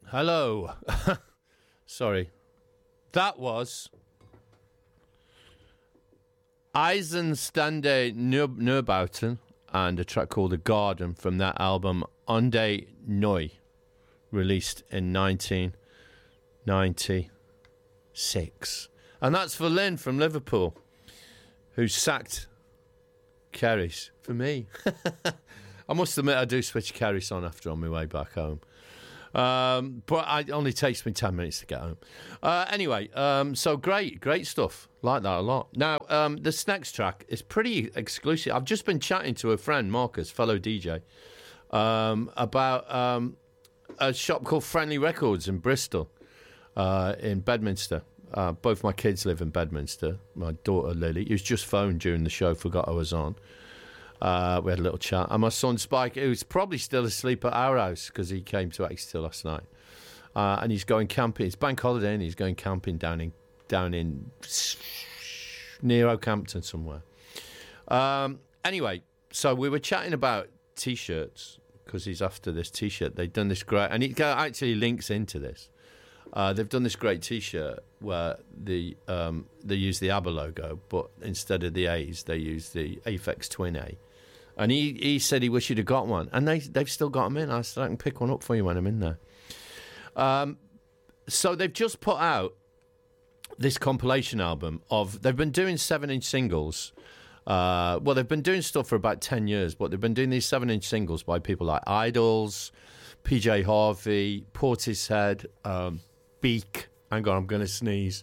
Hello. Sorry. That was Eisenstande Neubauten and a track called The Garden from that album Onde Neu, released in 1996. And that's for Lynn from Liverpool, who sacked Keris for me. I must admit I do switch Keris on after on my way back home. But it only takes me 10 minutes to get home. Anyway, so great stuff. Like that a lot. Now, this next track is pretty exclusive. I've just been chatting to a friend, Marcus, fellow DJ, about a shop called Friendly Records in Bristol, in Bedminster. Both my kids live in Bedminster. My daughter, Lily, who's just phoned during the show, forgot I was on. We had a little chat. And my son Spike, who's probably still asleep at our house because he came to Exeter last night. And he's going camping. It's bank holiday and he's going camping down in near Oakhampton somewhere. Anyway, so we were chatting about T-shirts because he's after this T-shirt. They've done this great, and it actually links into this. They've done this great T-shirt where they use the ABBA logo, but instead of the A's, they use the Aphex Twin A. And he said he wished he'd have got one. And they've still got them in. I said, I can pick one up for you when I'm in there. So they've just put out this compilation album of... They've been doing 7-inch singles. Well, they've been doing stuff for about 10 years, but they've been doing these 7-inch singles by people like Idols, PJ Harvey, Portishead, Beak. Hang on, I'm going to sneeze.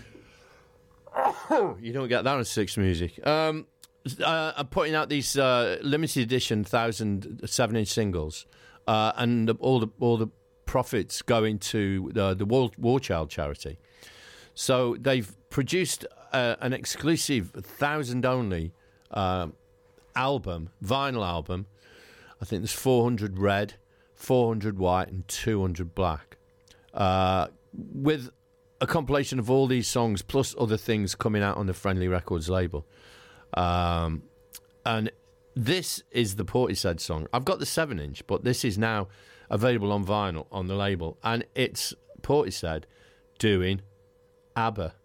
You don't get that on Six Music. I'm putting out these limited edition 1,000 7-inch singles, and all the profits going to the War Child charity. So they've produced an exclusive 1,000 only album, vinyl album. I think there's 400 red, 400 white, and 200 black, with a compilation of all these songs plus other things coming out on the Friendly Records label. And this is the Portishead song. I've got the 7-inch, but this is now available on vinyl on the label, and it's Portishead doing ABBA.